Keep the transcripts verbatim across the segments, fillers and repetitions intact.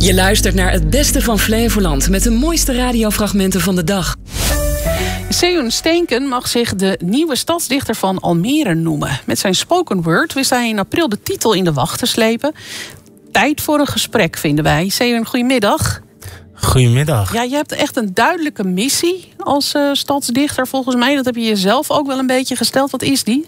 Je luistert naar het beste van Flevoland met de mooiste radiofragmenten van de dag. Seun Steenken mag zich de nieuwe stadsdichter van Almere noemen. Met zijn spoken word wist hij in april de titel in de wacht te slepen. Tijd voor een gesprek, vinden wij. Seun, goedemiddag. Goedemiddag. Ja, je hebt echt een duidelijke missie als uh, stadsdichter volgens mij. Dat heb je jezelf ook wel een beetje gesteld. Wat is die?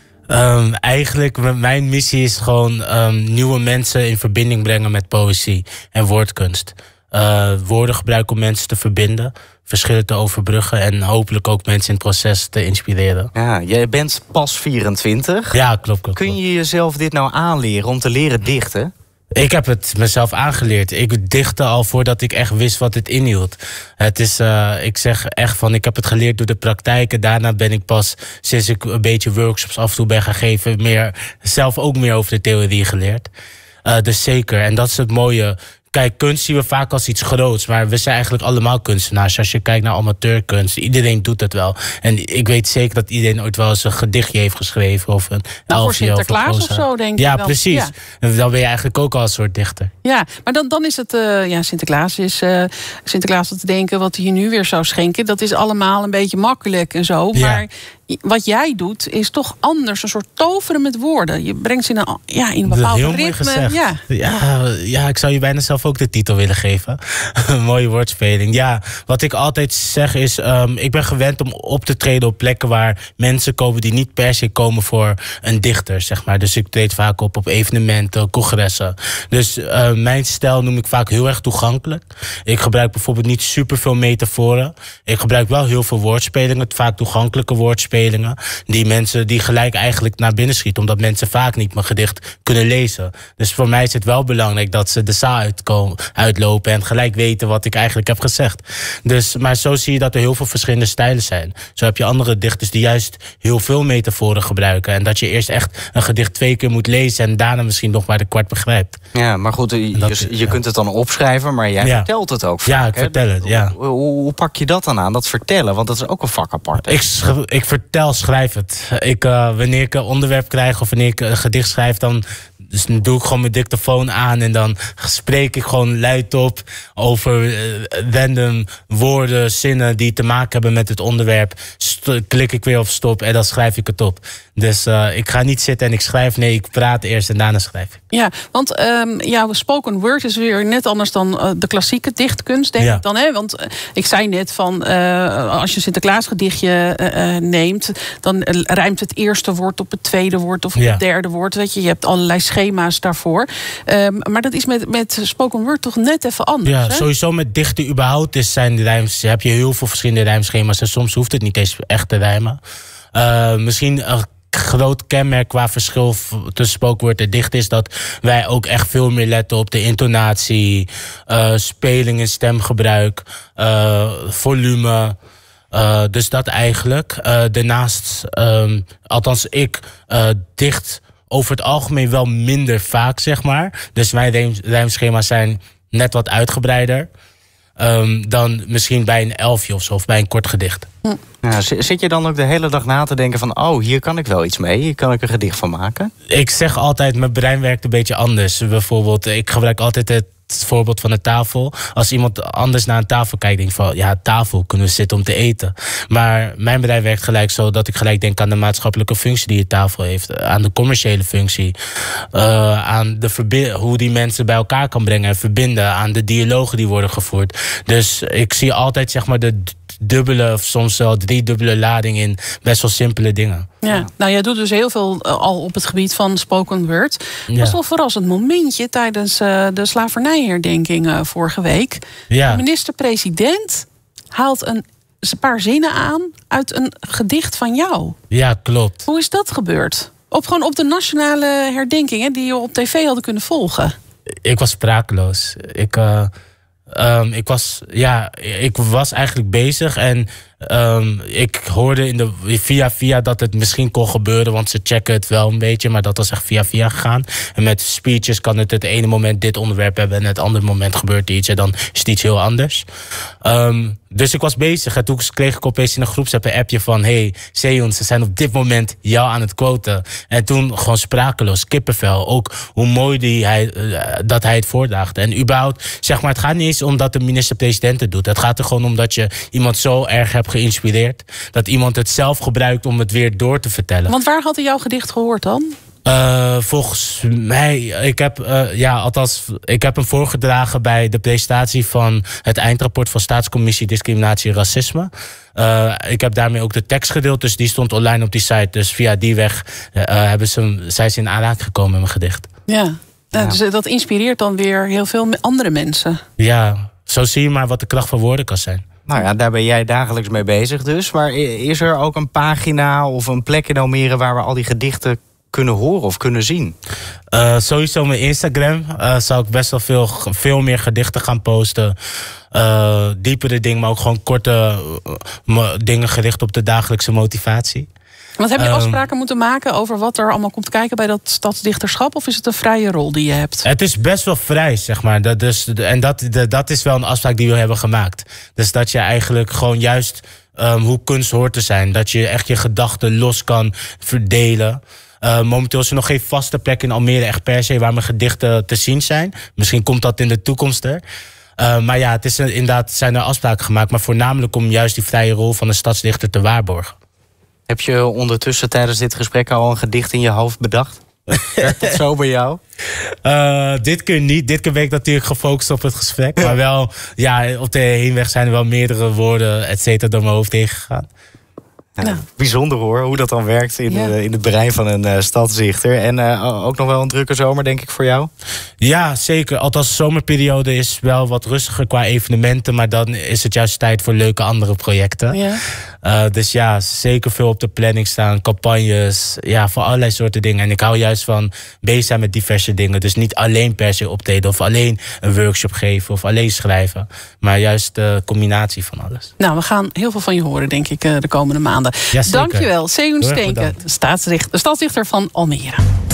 Um, eigenlijk, mijn missie is gewoon um, nieuwe mensen in verbinding brengen met poëzie en woordkunst. Uh, woorden gebruiken om mensen te verbinden, verschillen te overbruggen en hopelijk ook mensen in het proces te inspireren. Ja, jij bent pas vierentwintig. Ja, klopt. klopt Kun je jezelf dit nou aanleren om te leren dichten? Ik heb het mezelf aangeleerd. Ik dichtte al voordat ik echt wist wat het inhield. Het is, uh, ik zeg echt van, ik heb het geleerd door de praktijk. En daarna ben ik pas, sinds ik een beetje workshops af en toe ben gaan geven, meer, zelf ook meer over de theorie geleerd. Uh, dus zeker. En dat is het mooie. Kijk, kunst zien we vaak als iets groots. Maar we zijn eigenlijk allemaal kunstenaars. Als je kijkt naar amateurkunst, iedereen doet het wel. En ik weet zeker dat iedereen ooit wel eens een gedichtje heeft geschreven. Of een nou, voor elfje Sinterklaas of, of zo, denk ik. Ja, dan. precies. Ja. En dan ben je eigenlijk ook al een soort dichter. Ja, maar dan, dan is het... Uh, ja, Sinterklaas is... Uh, Sinterklaas te denken wat hij nu weer zou schenken. Dat is allemaal een beetje makkelijk en zo. Ja. Maar wat jij doet is toch anders. Een soort toveren met woorden. Je brengt ze in een, ja, in een bepaald heel ritme. Mooi gezegd. Ja. Ja, ja, ik zou je bijna zelf ook de titel willen geven. Een mooie woordspeling. Ja, wat ik altijd zeg is, um, ik ben gewend om op te treden op plekken waar mensen komen die niet per se komen voor een dichter, zeg maar. Dus ik treed vaak op op evenementen, congressen. Dus uh, mijn stijl noem ik vaak heel erg toegankelijk. Ik gebruik bijvoorbeeld niet superveel metaforen. Ik gebruik wel heel veel woordspelingen, vaak toegankelijke woordspelingen. Die mensen die gelijk eigenlijk naar binnen schieten. Omdat mensen vaak niet mijn gedicht kunnen lezen. Dus voor mij is het wel belangrijk dat ze de zaal uitkomen, uitlopen en gelijk weten wat ik eigenlijk heb gezegd. Dus, maar zo zie je dat er heel veel verschillende stijlen zijn. Zo heb je andere dichters die juist heel veel metaforen gebruiken. En dat je eerst echt een gedicht twee keer moet lezen en daarna misschien nog maar de kwart begrijpt. Ja, maar goed, je, dat, je ja. kunt het dan opschrijven, maar jij ja. vertelt het ook vaak. Ja, ik hè? vertel het, ja. Hoe, hoe, hoe pak je dat dan aan, dat vertellen? Want dat is ook een vak apart. Ik, ik vertel, schrijf het. Ik, uh, wanneer ik een onderwerp krijg of wanneer ik een gedicht schrijf, dan dus dan doe ik gewoon mijn dictafoon aan en dan spreek ik gewoon luid op over uh, random woorden, zinnen die te maken hebben met het onderwerp. St- klik ik weer op stop en dan schrijf ik het op. Dus uh, ik ga niet zitten en ik schrijf. Nee, ik praat eerst en daarna schrijf ik. Ja, want um, jouw spoken word is weer net anders dan uh, de klassieke dichtkunst, denk ja. ik dan. Hè? Want uh, ik zei net van, uh, als je een Sinterklaas gedichtje uh, neemt, dan uh, rijmt het eerste woord op het tweede woord of op ja. het derde woord. Weet je, je hebt allerlei schema's daarvoor. Um, maar dat is met, met spoken word toch net even anders. Ja, hè? Sowieso met dichten überhaupt is zijn de rijms, heb je heel veel verschillende rijmschema's. En soms hoeft het niet eens echt te rijmen. Uh, misschien een groot kenmerk qua verschil tussen spoken word en dicht is dat wij ook echt veel meer letten op de intonatie, uh, speling en stemgebruik, uh, volume. Uh, dus dat eigenlijk. Uh, daarnaast, um, althans ik, uh, dicht over het algemeen wel minder vaak, zeg maar. Dus mijn rijm, rijmschema's zijn net wat uitgebreider. Um, dan misschien bij een elfje of zo, of bij een kort gedicht. Ja, zit je dan ook de hele dag na te denken van, oh, hier kan ik wel iets mee, hier kan ik een gedicht van maken? Ik zeg altijd, mijn brein werkt een beetje anders. Bijvoorbeeld, ik gebruik altijd het voorbeeld van de tafel. Als iemand anders naar een tafel kijkt, denk ik van, ja, tafel, kunnen we zitten om te eten. Maar mijn bedrijf werkt gelijk zo dat ik gelijk denk aan de maatschappelijke functie die je tafel heeft, aan de commerciële functie, uh, aan de verbi- hoe die mensen bij elkaar kan brengen en verbinden, aan de dialogen die worden gevoerd. Dus ik zie altijd, zeg maar, de dubbele of soms wel driedubbele lading in best wel simpele dingen. Ja, nou, jij doet dus heel veel uh, al op het gebied van spoken word. Dat Ja. was wel een verrassend momentje tijdens uh, de slavernijherdenking uh, vorige week. Ja. De minister-president haalt een, een paar zinnen aan uit een gedicht van jou. Ja, klopt. Hoe is dat gebeurd? Op, gewoon op de nationale herdenking, hè, die je op tv hadden kunnen volgen. Ik was sprakeloos. Ik, uh, um, ik, was, ja, ik was eigenlijk bezig en Um, ik hoorde in de, via via dat het misschien kon gebeuren, want ze checken het wel een beetje, maar dat was echt via via gegaan. En met speeches kan het het ene moment dit onderwerp hebben en het andere moment gebeurt iets en dan is het iets heel anders. Um, dus ik was bezig en toen kreeg ik opeens in een groepsapp een appje van hey, Seun, ze zijn op dit moment jou aan het quoten. En toen gewoon sprakeloos, kippenvel. Ook hoe mooi die hij, uh, dat hij het voordaagde. En überhaupt, zeg maar, het gaat niet eens om dat de minister-president het doet. Het gaat er gewoon om dat je iemand zo erg hebt geïnspireerd dat iemand het zelf gebruikt om het weer door te vertellen. Want waar had hij jouw gedicht gehoord dan? Uh, volgens mij, ik heb, uh, ja, althans, ik heb hem voorgedragen bij de presentatie van het eindrapport van Staatscommissie Discriminatie en Racisme. Uh, ik heb daarmee ook de tekst gedeeld, dus die stond online op die site. Dus via die weg uh, hebben ze, zijn ze in aanraking gekomen met mijn gedicht. Ja, ja. Dus dat inspireert dan weer heel veel andere mensen. Ja, zo zie je maar wat de kracht van woorden kan zijn. Nou ja, daar ben jij dagelijks mee bezig dus. Maar is er ook een pagina of een plek in Almere waar we al die gedichten kunnen horen of kunnen zien? Uh, sowieso mijn Instagram. Uh, zou ik best wel veel, veel meer gedichten gaan posten. Uh, diepere dingen, maar ook gewoon korte uh, dingen gericht op de dagelijkse motivatie. Want heb je Um, afspraken moeten maken over wat er allemaal komt kijken bij dat stadsdichterschap? Of is het een vrije rol die je hebt? Het is best wel vrij, zeg maar. Dat, dus, en dat, dat is wel een afspraak die we hebben gemaakt. Dus dat je eigenlijk gewoon juist um, hoe kunst hoort te zijn. Dat je echt je gedachten los kan verdelen. Uh, momenteel is er nog geen vaste plek in Almere echt per se waar mijn gedichten te zien zijn. Misschien komt dat in de toekomst er. Uh, maar ja, het is inderdaad, zijn er afspraken gemaakt. Maar voornamelijk om juist die vrije rol van de stadsdichter te waarborgen. Heb je ondertussen tijdens dit gesprek al een gedicht in je hoofd bedacht? Werkt dat zo bij jou? Uh, dit keer niet. Dit keer ben ik natuurlijk gefocust op het gesprek. Maar wel, ja, op de heenweg zijn er wel meerdere woorden, et cetera, door mijn hoofd heen gegaan. Ja, nou. Bijzonder hoor, hoe dat dan werkt in, ja. uh, in het brein van een uh, stadsdichter. En uh, ook nog wel een drukke zomer, denk ik, voor jou? Ja, zeker. Althans, de zomerperiode is wel wat rustiger qua evenementen. Maar dan is het juist tijd voor leuke andere projecten. Ja. Uh, dus ja, zeker veel op de planning staan. Campagnes, ja, voor allerlei soorten dingen. En ik hou juist van bezig zijn met diverse dingen. Dus niet alleen per se optreden of alleen een workshop geven of alleen schrijven. Maar juist de combinatie van alles. Nou, we gaan heel veel van je horen, denk ik, de komende maanden. Ja, dankjewel, Seun Steenke, de stadsdichter van Almere.